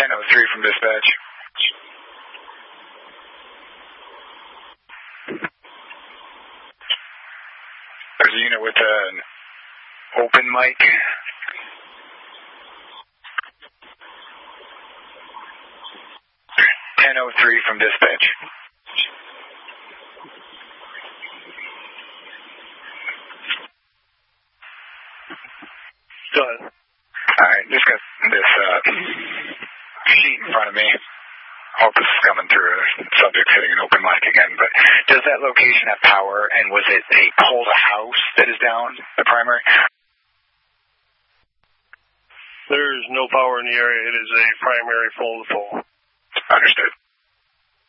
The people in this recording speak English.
1003 from dispatch. There's a unit with an open mic. From dispatch. Go ahead. Alright, just got this sheet in front of me. Hope this is coming through. Subject's hitting an open mic again, but does that location have power, and was it a pole-to-house that is down, the primary? There is no power in the area. It is a primary pole-to-pole. Understood.